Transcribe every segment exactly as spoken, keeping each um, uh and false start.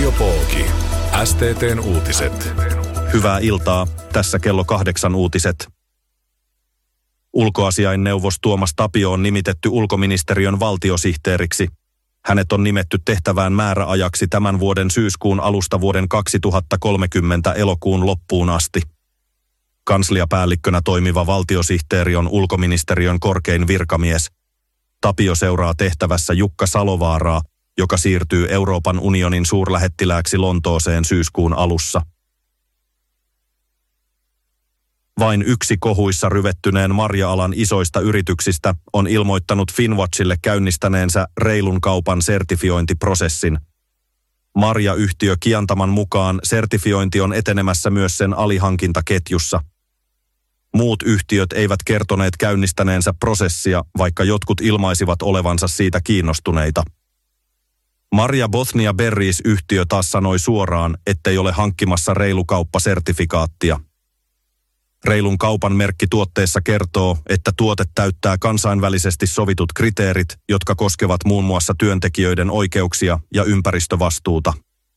Radiopooki. S T T:n uutiset. Hyvää iltaa. Tässä kello kahdeksan uutiset. Ulkoasiainneuvos Tuomas Tapio on nimitetty ulkoministeriön valtiosihteeriksi. Hänet on nimetty tehtävään määräajaksi tämän vuoden syyskuun alusta vuoden kaksituhattakolmekymmentä elokuun loppuun asti. Kansliapäällikkönä toimiva valtiosihteeri on ulkoministeriön korkein virkamies. Tapio seuraa tehtävässä Jukka Salovaaraa, joka siirtyy Euroopan unionin suurlähettilääksi Lontooseen syyskuun alussa. Vain yksi kohuissa ryvettyneen marja-alan isoista yrityksistä on ilmoittanut Finnwatchille käynnistäneensä reilun kaupan sertifiointiprosessin. Marja-yhtiö Kiantaman mukaan sertifiointi on etenemässä myös sen alihankintaketjussa. Muut yhtiöt eivät kertoneet käynnistäneensä prosessia, vaikka jotkut ilmaisivat olevansa siitä kiinnostuneita. Marja Bosnia Berries-yhtiö taas sanoi suoraan, ettei ole hankkimassa reilukauppasertifikaattia. Reilun kaupan merkki tuotteessa kertoo, että tuote täyttää kansainvälisesti sovitut kriteerit, jotka koskevat muun muassa työntekijöiden oikeuksia ja ympäristövastuuta.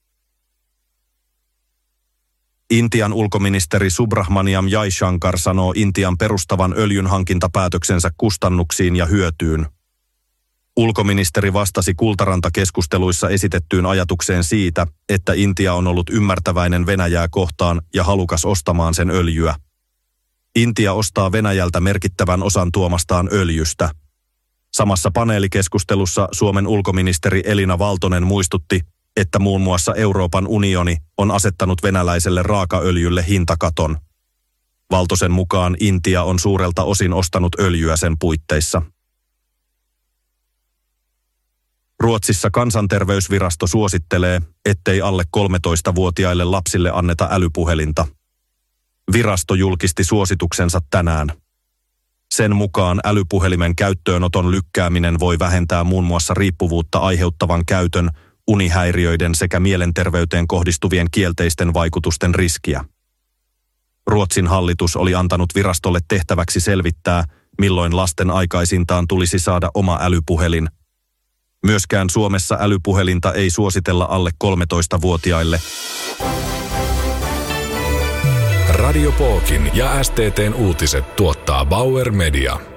Intian ulkoministeri Subrahmanyam Jaishankar sanoo Intian perustavan öljynhankintapäätöksensä kustannuksiin ja hyötyyn. Ulkoministeri vastasi Kultaranta-keskusteluissa esitettyyn ajatukseen siitä, että Intia on ollut ymmärtäväinen Venäjää kohtaan ja halukas ostamaan sen öljyä. Intia ostaa Venäjältä merkittävän osan tuomastaan öljystä. Samassa paneelikeskustelussa Suomen ulkoministeri Elina Valtonen muistutti, että muun muassa Euroopan unioni on asettanut venäläiselle raakaöljylle hintakaton. Valtosen mukaan Intia on suurelta osin ostanut öljyä sen puitteissa. Ruotsissa kansanterveysvirasto suosittelee, ettei alle kolmetoistavuotiaille lapsille anneta älypuhelinta. Virasto julkisti suosituksensa tänään. Sen mukaan älypuhelimen käyttöönoton lykkääminen voi vähentää muun muassa riippuvuutta aiheuttavan käytön, unihäiriöiden sekä mielenterveyteen kohdistuvien kielteisten vaikutusten riskiä. Ruotsin hallitus oli antanut virastolle tehtäväksi selvittää, milloin lasten aikaisintaan tulisi saada oma älypuhelin. Myöskään Suomessa älypuhelinta ei suositella alle kolmetoistavuotiaille. Radiopookin ja S T T:n uutiset tuottaa Bauer Media.